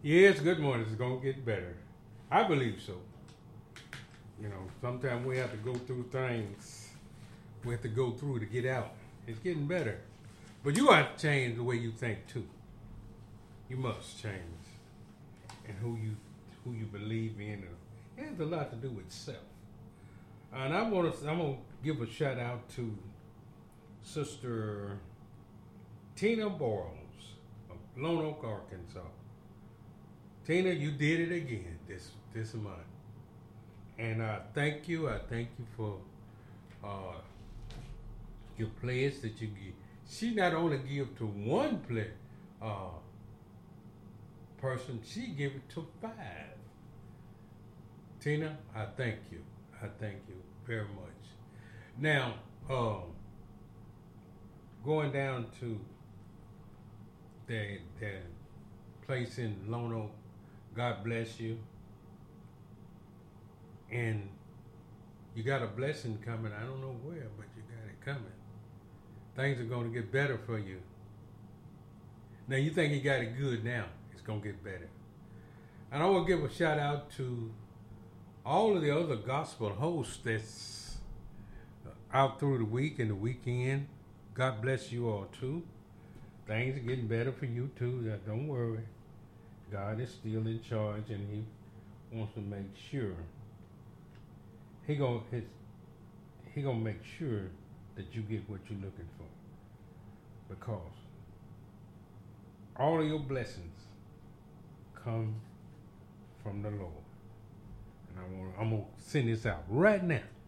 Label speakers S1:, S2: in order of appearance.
S1: Yes, good morning. It's gonna get better. I believe so. You know, sometimes we have to go through things. We have to go through to get out. It's getting better, but you have to change the way you think too. You must change, and who you believe in. It has a lot to do with self. And I'm gonna give a shout out to Sister Tina Boyles of Lone Oak, Arkansas. Tina, you did it again this month, and I thank you. I thank you for uh, your pledge that you give. She not only give to one uh, person, she give it to five. Tina, I thank you. I thank you very much. Now, going down to the place in Lone Oak, God bless you. And you got a blessing coming. I don't know where, but you got it coming. Things are going to get better for you. Now, you think you got it good now. It's going to get better. And I want to give a shout out to all of the other gospel hosts that's out through the week and the weekend. God bless you all too. Things are getting better for you too. Don't worry. God is still in charge, and He wants to make sure He gonna make sure that you get what you're looking for, because all of your blessings come from the Lord. And I'm gonna send this out right now.